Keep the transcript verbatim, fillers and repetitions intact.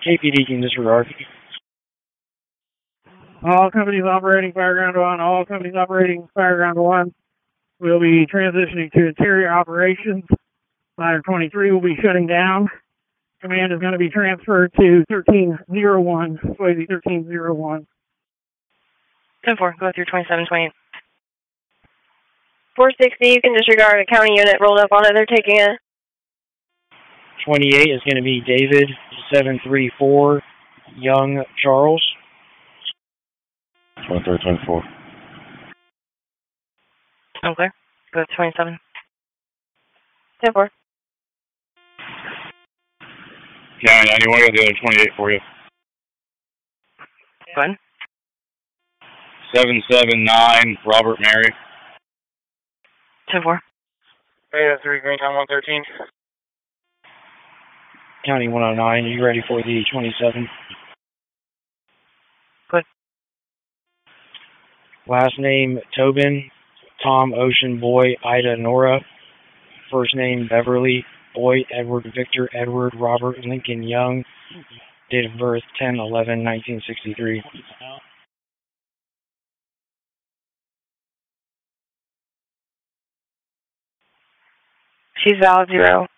K P D can disregard. All companies operating Fireground one, all companies operating Fireground one will be transitioning to interior operations. Ladder twenty-three will be shutting down. Command is going to be transferred to thirteen oh one, Swayze thirteen oh one. ten four, go through twenty-seven twenty-eight. four sixty, you can disregard a county unit rolled up on it. They're taking it. twenty-eight is going to be David, seven three four, Young Charles. twenty-three twenty-four. Okay, go to twenty-seven. ten four. County ninety-one, got the other twenty-eight for you. Go ahead. seven seven nine, Robert Mary. ten four. Beta three, Greentown one thirteen. County one oh nine, are you ready for the twenty-seven? Good. Last name, Tobin, Tom, Ocean, Boy, Ida, Nora. First name, Beverly, Boy, Edward, Victor, Edward, Robert, Lincoln, Young. Date of birth, ten eleven nineteen sixty-three. She's valid zero.